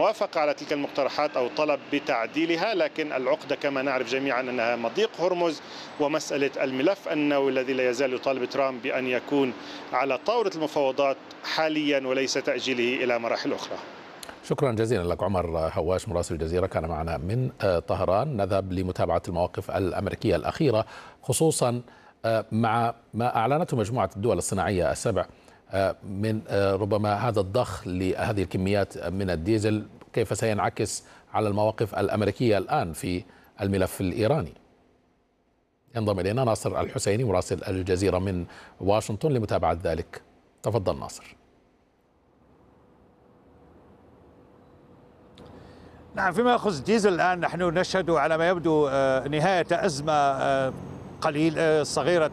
الموافقة على تلك المقترحات أو طلب بتعديلها، لكن العقدة كما نعرف جميعا أنها مضيق هرمز ومسألة الملف النووي الذي لا يزال يطالب ترامب بأن يكون على طاولة المفاوضات حاليا وليس تأجيله إلى مراحل أخرى. شكرا جزيلا لك عمر هواش مراسل الجزيرة كان معنا من طهران. نذهب لمتابعة المواقف الأمريكية الأخيرة، خصوصا مع ما أعلنته مجموعة الدول الصناعية السبع من ربما هذا الضخ لهذه الكميات من الديزل، كيف سينعكس على المواقف الأمريكية الآن في الملف الإيراني. ينضم إلينا ناصر الحسيني مراسل الجزيرة من واشنطن لمتابعة ذلك. تفضل ناصر. نعم، فيما يخص الديزل الآن نحن نشهد على ما يبدو نهاية أزمة صغيرة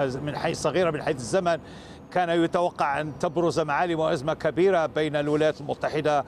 من حيث الزمن. كان يتوقع أن تبرز معالم أزمة كبيرة بين الولايات المتحدة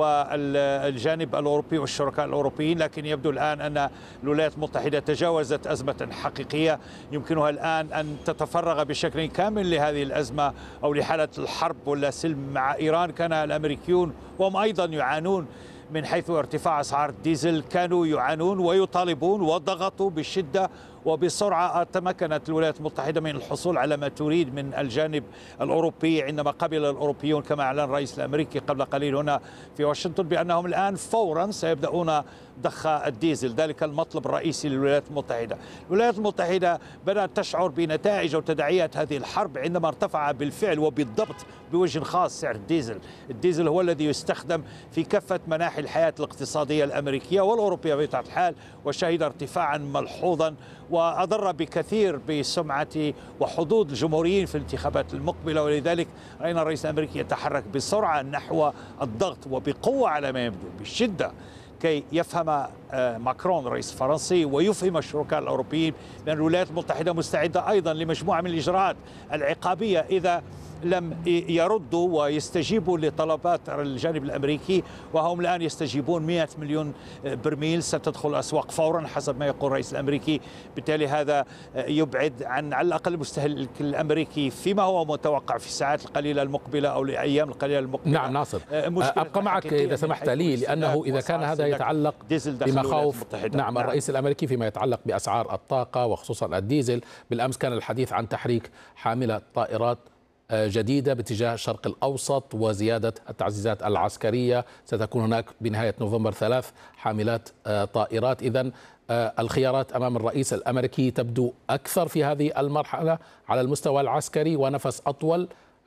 والجانب الأوروبي والشركاء الأوروبيين، لكن يبدو الآن أن الولايات المتحدة تجاوزت أزمة حقيقية يمكنها الآن أن تتفرغ بشكل كامل لهذه الأزمة أو لحالة الحرب ولا سلم مع إيران. كان الأمريكيون وهم أيضا يعانون من حيث ارتفاع أسعار الديزل، كانوا يعانون ويطالبون وضغطوا بشدة وبسرعة. تمكنت الولايات المتحدة من الحصول على ما تريد من الجانب الأوروبي عندما قبل الأوروبيون كما أعلن الرئيس الأمريكي قبل قليل هنا في واشنطن بأنهم الآن فورا سيبدأون ضخ الديزل، ذلك المطلب الرئيسي للولايات المتحدة. الولايات المتحدة بدأت تشعر بنتائج وتداعيات هذه الحرب عندما ارتفع بالفعل وبالضبط بوجه خاص سعر الديزل. الديزل هو الذي يستخدم في كافة مناحي الحياة الاقتصادية الأمريكية والأوروبية بطبيعة الحال، وشهد ارتفاعا ملحوظا وأضر بكثير بسمعة وحظوظ الجمهوريين في الانتخابات المقبلة. ولذلك رأينا الرئيس الأمريكي يتحرك بسرعة نحو الضغط وبقوة على ما يبدو بشدة كي يفهم ماكرون الرئيس الفرنسي ويفهم الشركاء الأوروبيين بأن الولايات المتحدة مستعدة أيضا لمجموعة من الإجراءات العقابية إذا لم يردوا ويستجيبوا لطلبات الجانب الأمريكي، وهم الآن يستجيبون. 100 مليون برميل ستدخل الأسواق فورا حسب ما يقول الرئيس الأمريكي. بالتالي هذا يبعد عن على الأقل المستهلك الأمريكي فيما هو متوقع في الساعات القليلة المقبلة أو الأيام القليلة المقبلة. نعم ناصر، أبقى معك إذا سمحت لي، لأنه إذا كان هذا يتعلق بمخاوف نعم الرئيس الأمريكي فيما يتعلق بأسعار الطاقة وخصوصا الديزل. بالأمس كان الحديث عن تحريك حاملة طائرات جديدة باتجاه الشرق الأوسط وزيادة التعزيزات العسكرية. ستكون هناك بنهاية نوفمبر 3 حاملات طائرات. إذن الخيارات أمام الرئيس الأمريكي تبدو أكثر في هذه المرحلة على المستوى العسكري ونفس أطول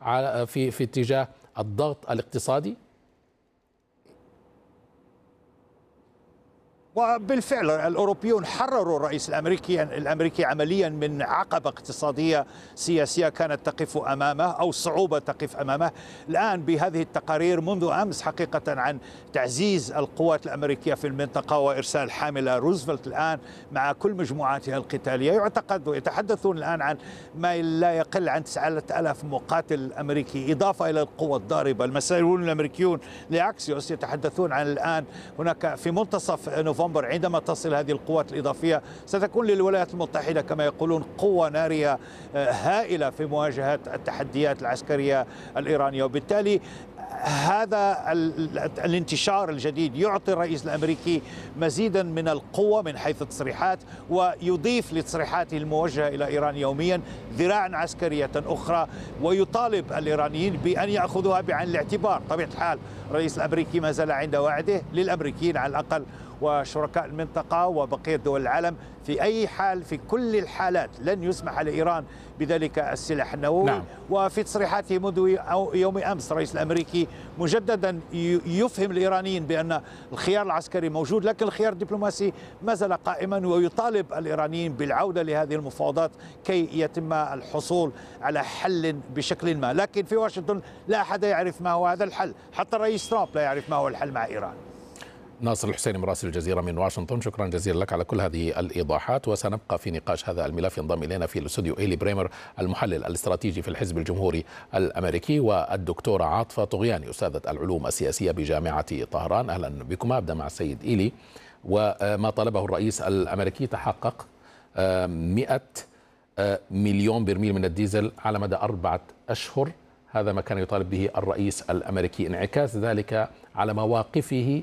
في اتجاه الضغط الاقتصادي. وبالفعل الأوروبيون حرروا الرئيس الأمريكي عمليا من عقبة اقتصادية سياسية كانت تقف أمامه أو صعوبة تقف أمامه. الآن بهذه التقارير منذ أمس حقيقة عن تعزيز القوات الأمريكية في المنطقة وإرسال حاملة روزفلت الآن مع كل مجموعاتها القتالية، يعتقد ويتحدثون الآن عن ما لا يقل عن 9000 مقاتل أمريكي إضافة إلى القوة الضاربة. المسؤولون الأمريكيون لأكسيوس يتحدثون عن الآن هناك في منتصف نوفمبر عندما تصل هذه القوات الإضافية ستكون للولايات المتحدة كما يقولون قوة نارية هائلة في مواجهة التحديات العسكرية الإيرانية. وبالتالي هذا الانتشار الجديد يعطي الرئيس الأمريكي مزيدا من القوة من حيث التصريحات، ويضيف لتصريحاته الموجهة إلى إيران يوميا ذراعا عسكرية أخرى، ويطالب الإيرانيين بأن يأخذوها بعين الاعتبار. طبيعة الحال الرئيس الأمريكي ما زال عند وعده للأمريكيين على الأقل وشركاء المنطقة وبقية دول العالم في أي حال في كل الحالات لن يسمح لإيران بذلك السلاح النووي. نعم. وفي تصريحاته منذ يوم أمس الرئيس الأمريكي مجددا يفهم الإيرانيين بأن الخيار العسكري موجود لكن الخيار الدبلوماسي ما زال قائما، ويطالب الإيرانيين بالعودة لهذه المفاوضات كي يتم الحصول على حل بشكل ما. لكن في واشنطن لا أحد يعرف ما هو هذا الحل، حتى الرئيس ترامب لا يعرف ما هو الحل مع إيران. ناصر الحسيني مراسل الجزيرة من واشنطن، شكرا جزيلا لك على كل هذه الإيضاحات. وسنبقى في نقاش هذا الملف. ينضم إلينا في الاستوديو إيلي بريمر المحلل الاستراتيجي في الحزب الجمهوري الأمريكي، والدكتورة عاطفة طغياني أستاذة العلوم السياسية بجامعة طهران. أهلا بكما. أبدأ مع السيد إيلي. وما طلبه الرئيس الأمريكي تحقق 100 مليون برميل من الديزل على مدى 4 أشهر. هذا ما كان يطالب به الرئيس الأمريكي. انعكاس ذلك على مواقفه